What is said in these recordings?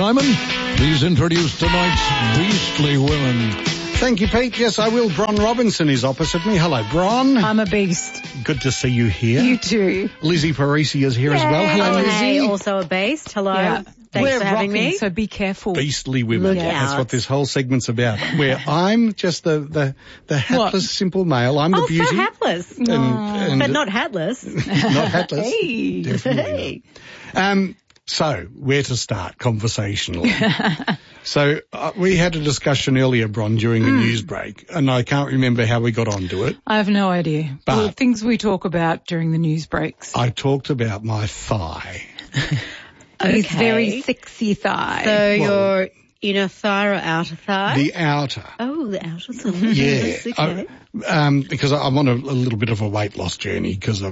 Simon, please introduce tonight's Beastly Women. Thank you, Pete. Yes, I will. Bron Robinson is opposite me. Hello, Bron. I'm a beast. Good to see you here. You too. Lizzie Parisi is here as well. Hello, Lizzie. Hey, also a beast. Hello. Yeah. Thanks We're for having rocking, me. so be careful. Beastly women. Look That's out. what this whole segment's about. Where I'm just the hapless, simple male. I'm the beauty. So hapless. And But not hatless. not hatless. Hey. Definitely not. So, where to start conversationally? So, we had a discussion earlier, Bron, during the news break, and I can't remember how we got onto it. I have no idea. But- Well, things we talk about during the news breaks. I talked about my thigh. His Okay. very sexy thigh. So your inner thigh or outer thigh? The outer. Oh, the outer thigh. Yeah, Okay. because I'm on a little bit of a weight loss journey because I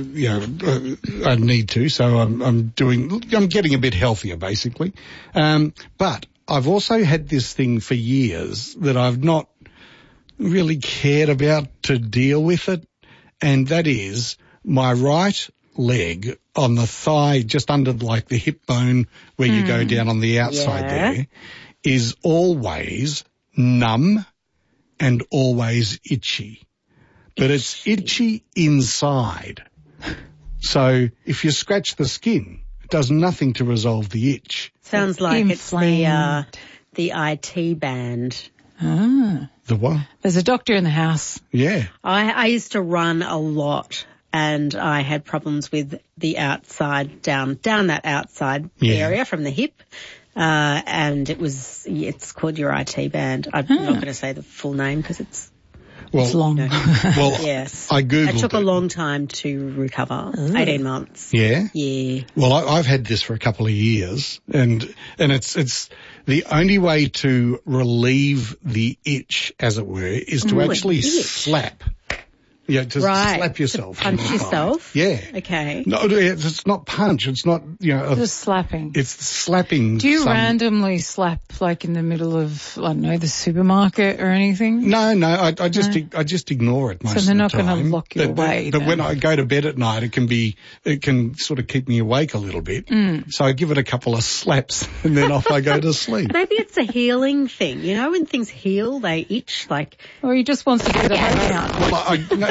need to. So I'm getting a bit healthier basically. But I've also had this thing for years that I've not really cared about to deal with it, and that is my right leg on the thigh, just under like the hip bone where you go down on the outside there, is always numb and always itchy. But it's itchy inside. So if you scratch the skin, it does nothing to resolve the itch. Sounds like Inflamed. it's the IT band. Ah. The what? There's a doctor in the house. Yeah. I used to run a lot and I had problems with the outside, down that outside area from the hip. And it's called your IT band. I'm not going to say the full name because it's Long. Well, yes. I Googled It took a it. long time to recover. 18 months. Yeah? Yeah. Well, I've had this for a couple of years, and it's the only way to relieve the itch, as it were, is to actually itch. slap. Yeah, to Right. slap yourself. To punch in the thigh. yourself? Yeah. Okay. No, it's not punch. It's not, Just slapping. it's slapping. Do you randomly slap like in the middle of, I don't know, the supermarket or anything? No, I just ignore it most So they're of the not time. going to lock you But- away. But then. when I go to bed at night, it can sort of keep me awake a little bit. So I give it a couple of slaps and then off I go to sleep. Maybe it's a healing thing. You know, when things heal, they itch like. Or he just wants to get it out. Well,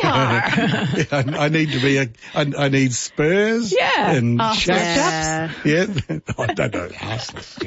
I need to be I need spurs and chaps. Yeah. I don't know. Arseless,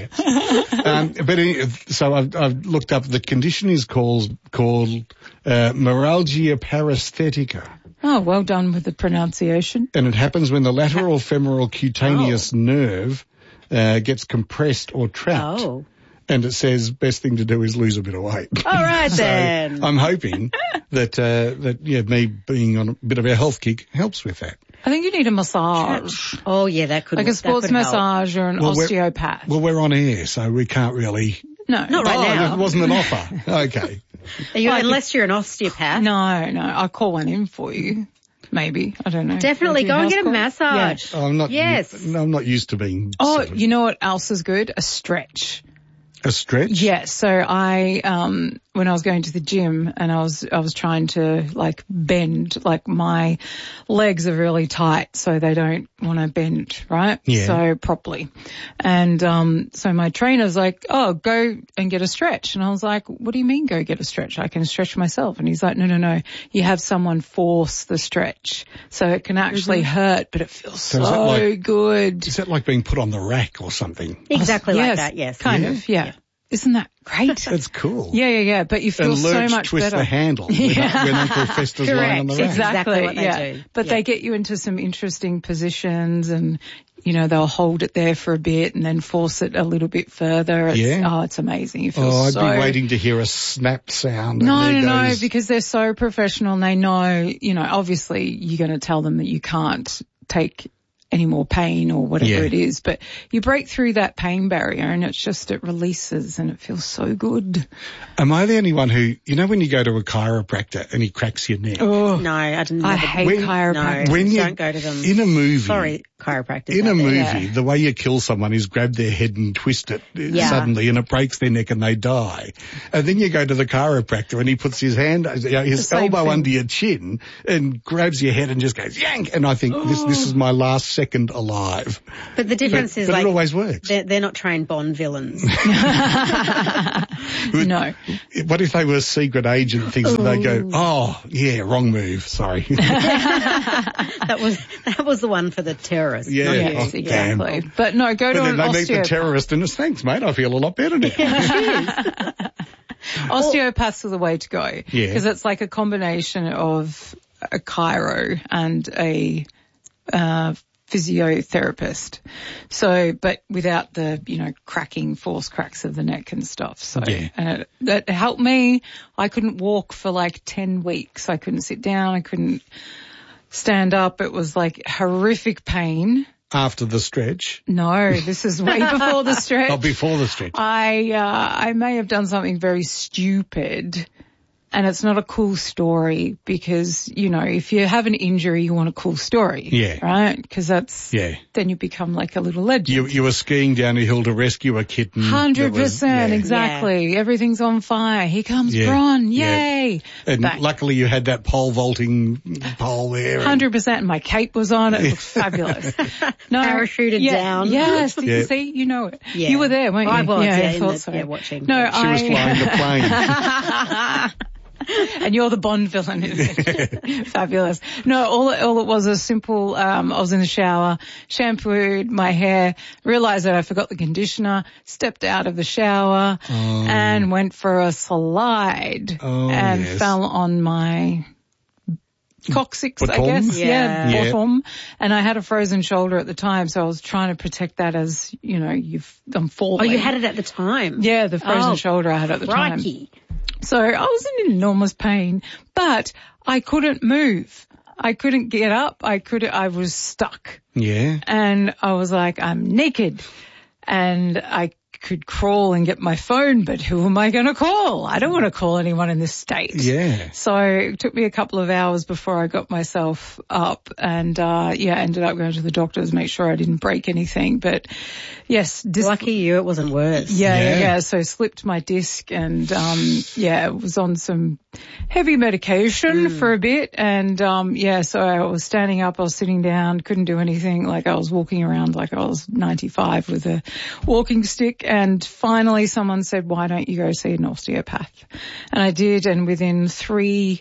so I've looked up, the condition is called neuralgia paresthetica. Oh, well done with the pronunciation. And it happens when the lateral femoral cutaneous nerve gets compressed or trapped. Oh. And it says best thing to do is lose a bit of weight. All right then. I'm hoping that me being on a bit of a health kick helps with that. I think you need a massage. Oh yeah, that could Like a sports that could help. massage or an osteopath. Well, we're on air, so we can't really. No. Not right now. It wasn't an offer. Okay. Unless you're an osteopath. No, I'll call one in for you. Maybe. I don't know. Definitely go and get a massage. I'm not. Yes. I'm not used to being. Oh, sort of- you know what else is good? A stretch. A stretch? Yes. So I, when I was going to the gym and I was trying to like bend, like my legs are really tight so they don't want to bend, right? Yeah. So properly. And, so my trainer's like, oh, go and get a stretch. And I was like, what do you mean go get a stretch? I can stretch myself. And he's like, no. You have someone force the stretch. So it can actually hurt, but it feels is so that like- good. Is that like being put on the rack or something? Exactly Yes, like that, yes. Kind of, yeah. Isn't that great? That's cool. Yeah. But you feel And so Lurch much twist better. the handle when Uncle Fester's lying on the rack. Exactly what they do. But Yeah. they get you into some interesting positions and, they'll hold it there for a bit and then force it a little bit further. It's amazing. You feel I'd be waiting to hear a snap sound. No, because they're so professional and they know, obviously you're going to tell them that you can't take any more pain or whatever it is, but you break through that pain barrier and it releases and it feels so good. Am I the only one who, when you go to a chiropractor and he cracks your neck? Oh, No, I didn't. I hate chiropractors. When you don't go to them. in a movie, Sorry. chiropractors. In a out there. movie, the way you kill someone is grab their head and twist it suddenly, and it breaks their neck and they die. And then you go to the chiropractor and he puts his hand, his elbow under your chin and grabs your head and just goes yank. And I think this is my last second alive. But the difference is but like it always works. They're not trained Bond villains. No. What if they were secret agent things and they go, oh yeah, wrong move, sorry. that was the one for the terrorists. Yeah. not you. Yes, Oh, exactly. But no, go But to then an they meet the osteopath. terrorist and it's thanks, mate. I feel a lot better now. Osteopaths are the way to go. Yeah. Because it's like a combination of a chiro and a physiotherapist. So, but without the, cracking force cracks of the neck and stuff. So, Yeah. and that helped me. I couldn't walk for like 10 weeks. I couldn't sit down. I couldn't stand up. It was like horrific pain. After the stretch. No, this is way before the stretch. Oh, before the stretch. I may have done something very stupid, and it's not a cool story because, if you have an injury, you want a cool story. Yeah. Right? Because then you become like a little legend. You were skiing down a hill to rescue a kitten. 100%, yeah. exactly. Everything's on fire. Here comes Yeah. Bron. Yeah. Yay. And Back. luckily you had that pole vaulting pole there. 100%. My cape was on. It looked fabulous. No, Parachuted down. Yes. Yeah. See, you know it. Yeah. You were there, weren't you? I was, I thought so. watching. No, She was flying the plane. And you're the Bond villain, isn't it? Fabulous. No, all it was a simple, I was in the shower, shampooed my hair, realized that I forgot the conditioner, stepped out of the shower and went for a slide and yes. fell on my coccyx, I guess. Yeah. Bottom. And I had a frozen shoulder at the time, so I was trying to protect that as, I'm falling. Oh, you had it at the time? Yeah, the frozen shoulder I had at the time. Crikey. So I was in enormous pain, but I couldn't move. I couldn't get up. I was stuck. Yeah. And I was like, I'm naked. And I could crawl and get my phone, but who am I going to call? I don't want to call anyone in this state. Yeah. So it took me a couple of hours before I got myself up and, ended up going to the doctors to make sure I didn't break anything. But yes. Lucky you, it wasn't worse. Yeah. So slipped my disc and, was on some heavy medication for a bit. And, so I was standing up, I was sitting down, couldn't do anything. Like I was walking around like I was 95 with a walking stick. And finally someone said, why don't you go see an osteopath? And I did. And within 3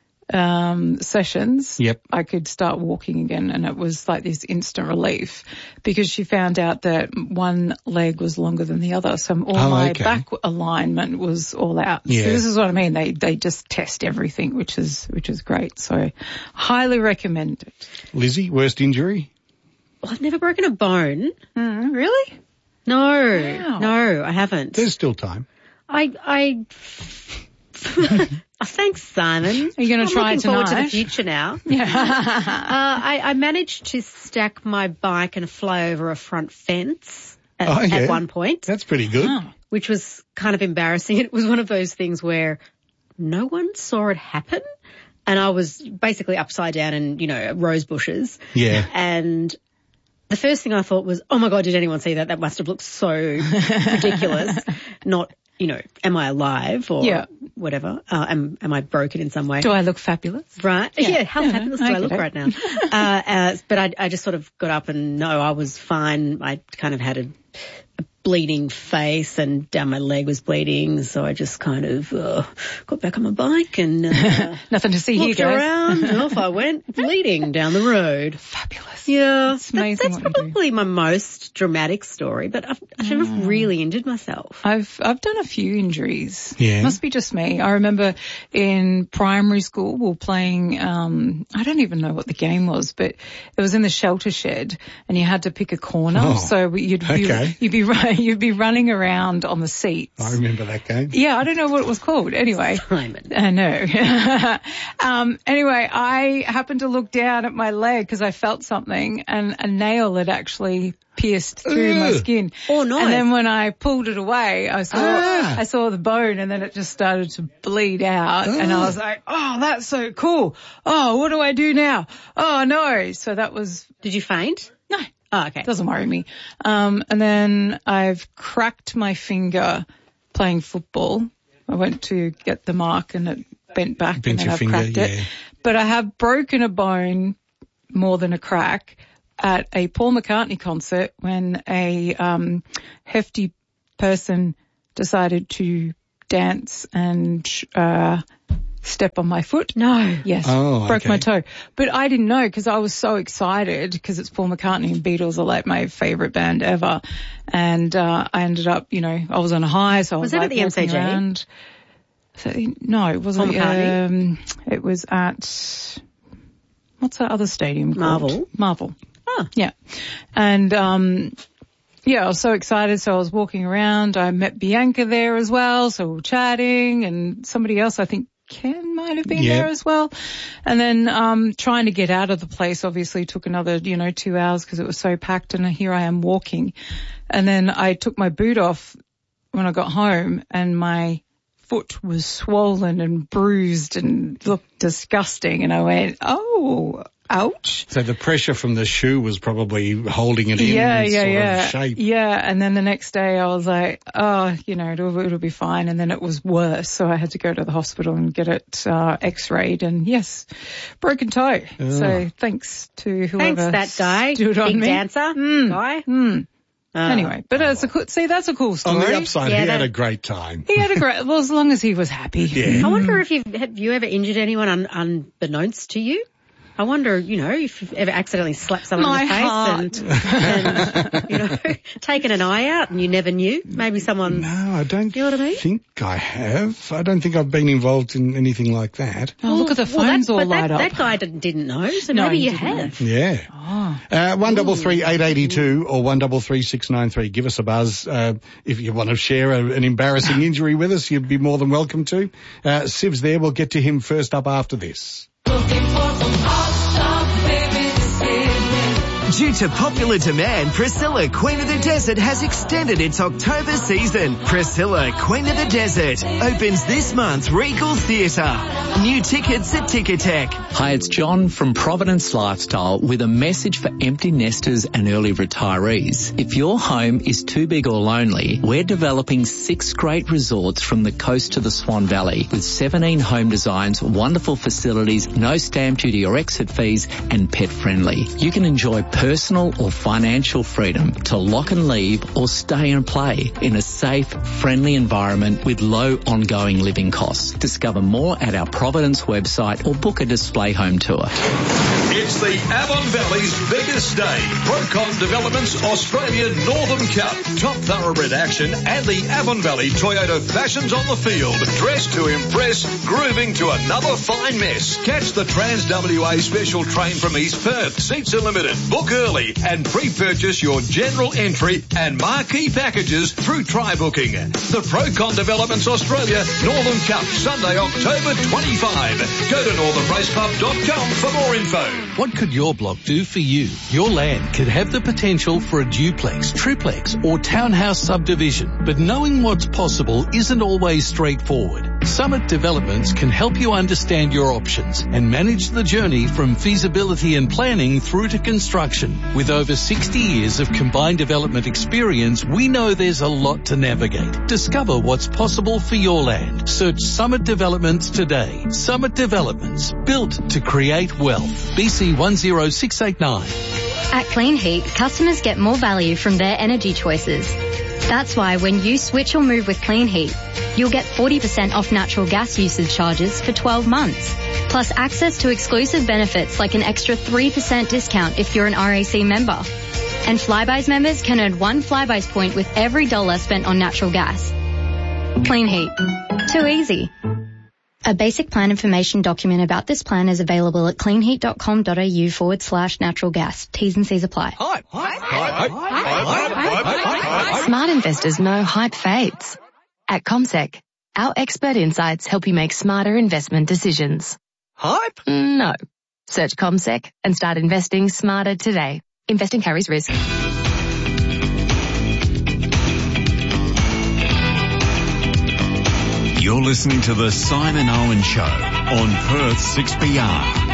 sessions, I could start walking again, and it was like this instant relief because she found out that one leg was longer than the other, so all my back alignment was all out. Yeah. So this is what I mean. They just test everything, which is great. So highly recommend it. Lizzie, worst injury? Well, I've never broken a bone. Really? No, Wow. no, I haven't. There's still time. Thanks, Simon. Are you going to try looking forward to tonight? the future now. Yeah. I managed to stack my bike and fly over a front fence at one point, That's pretty good. which was kind of embarrassing. It was one of those things where no one saw it happen. And I was basically upside down in, rose bushes. Yeah. And the first thing I thought was, oh my God, did anyone see that? That must have looked so ridiculous. Not, am I alive or whatever? Am I broken in some way? Do I look fabulous? Right. Yeah. How fabulous do I look Okay. right now? But I just sort of got up and no, I was fine. I kind of had a bleeding face and down my leg was bleeding. So I just kind of got back on my bike and Nothing to see here, looked guys. around and off I went bleeding down the road. Fabulous. Yeah. It's amazing That's what you do. probably my most dramatic story, but I've never really injured myself. I've done a few injuries. Yeah. Must be just me. I remember in primary school we were playing, I don't even know what the game was, but it was in the shelter shed and you had to pick a corner. Oh, So you'd be running around on the seats. I remember that game. Yeah, I don't know what it was called. Anyway. Simon. I know. Anyway, I happened to look down at my leg because I felt something and a nail had actually pierced through my skin. Oh, nice. And then when I pulled it away, I saw the bone and then it just started to bleed out and I was like, oh, that's so cool. Oh, what do I do now? Oh, no. So that was... Did you faint? No. Oh, okay. Doesn't worry me. And then I've cracked my finger playing football. I went to get the mark and it bent back and then I've cracked it. But I have broken a bone more than a crack at a Paul McCartney concert when a hefty person decided to dance and step on my foot. No. Yes. Oh, broke okay. my toe. But I didn't know because I was so excited because it's Paul McCartney and Beatles are like my favourite band ever. And I ended up, I was on a high, so I was that like at the walking MCG? around. So, no, it wasn't. Paul McCartney? It was at, what's that other stadium called? Marvel. Oh. Yeah. And, I was so excited. So I was walking around. I met Bianca there as well. So we were chatting and somebody else, I think Ken might have been there as well. And then, trying to get out of the place obviously took another, 2 hours because it was so packed and here I am walking. And then I took my boot off when I got home and my foot was swollen and bruised and looked disgusting. And I went, oh, ouch. So the pressure from the shoe was probably holding it in sort of shape. Yeah, and then the next day I was like, it'll be fine. And then it was worse, so I had to go to the hospital and get it x-rayed. And yes, broken toe. Oh. So thanks to whoever Thanks, that guy, stood on big me. dancer guy. Anyway, but that's that's a cool story. On the upside, Yeah, he had a great time. He had a great, well, as long as he was happy. Yeah. I wonder if have you ever injured anyone unbeknownst to you? I wonder, if you've ever accidentally slapped someone in the face and taken an eye out and you never knew. Maybe someone. No, I don't You know what I mean? think I have. I don't think I've been involved in anything like that. Oh, look at the phones all light up. That guy didn't know, so No, maybe he you didn't have. Yeah. Oh. 133 882 or 133 693. Give us a buzz if you want to share an embarrassing injury with us. You'd be more than welcome to. Siv's there. We'll get to him first up after this. Due to popular demand, Priscilla, Queen of the Desert has extended its October season. Priscilla, Queen of the Desert opens this month, Regal Theatre. New tickets at Ticketek. Hi, it's John from Providence Lifestyle with a message for empty nesters and early retirees. If your home is too big or lonely, we're developing 6 great resorts from the coast to the Swan Valley with 17 home designs, wonderful facilities, no stamp duty or exit fees, and pet friendly. You can enjoy personal or financial freedom to lock and leave or stay and play in a safe, friendly environment with low ongoing living costs. Discover more at our Providence website or book a display home tour. It's the Avon Valley's biggest day. Procon Developments Australia Northern Cup. Top thoroughbred action and the Avon Valley Toyota fashions on the field. Dressed to impress, grooving to another fine mess. Catch the Trans-WA special train from East Perth. Seats are limited. Book early and pre-purchase your general entry and marquee packages through try-booking. The Procon Developments Australia Northern Cup, Sunday, October 25. Go to northernraceclub.com for more info. What could your block do for you? Your land could have the potential for a duplex, triplex or townhouse subdivision, but knowing what's possible isn't always straightforward. Summit Developments can help you understand your options and manage the journey from feasibility and planning through to construction. With over 60 years of combined development experience, we know there's a lot to navigate. Discover what's possible for your land. Search Summit Developments today. Summit Developments, built to create wealth. BC 10689. At Clean Heat, customers get more value from their energy choices. That's why when you switch or move with Clean Heat, you'll get 40% off natural gas usage charges for 12 months. Plus access to exclusive benefits like an extra 3% discount if you're an RAC member. And Flybuys members can earn 1 Flybuys point with every $1 spent on natural gas. Clean Heat. Too easy. A basic plan information document about this plan is available at cleanheat.com.au/natural gas. T's and C's apply. Smart investors know hype fades. At CommSec, our expert insights help you make smarter investment decisions. Hype? No. Search CommSec and start investing smarter today. Investing carries risk. You're listening to the Simon Owen Show on Perth 6PR.